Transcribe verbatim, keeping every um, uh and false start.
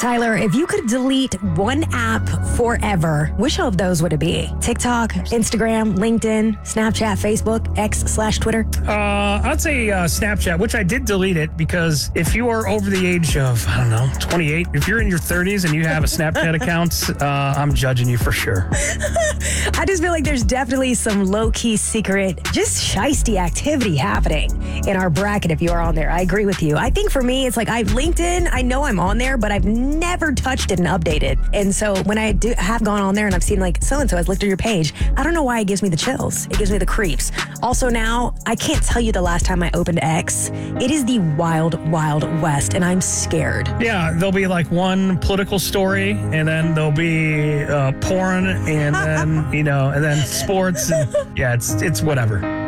Tyler, if you could delete one app forever, which of those would it be? TikTok, Instagram, LinkedIn, Snapchat, Facebook, X slash Twitter? Uh, I'd say uh, Snapchat, which I did delete it because if you are over the age of, I don't know, twenty-eight, if you're in your thirties and you have a Snapchat account, uh, I'm judging you for sure. I just feel like there's definitely some low-key secret, just shisty activity happening in our bracket if you are on there. I agree with you. I think for me, it's like I've LinkedIn, I know I'm on there, but I've never touched it and updated. And so when I do have gone on there and I've seen like so-and-so has looked at your page, I don't know why it gives me the chills. It gives me the creeps. Also now, I can't tell you the last time I opened X. It is the wild, wild west, and I'm scared. Yeah, there'll be like one political story, and then there'll be uh, porn, and then, you know, and then sports. And, yeah, it's it's whatever.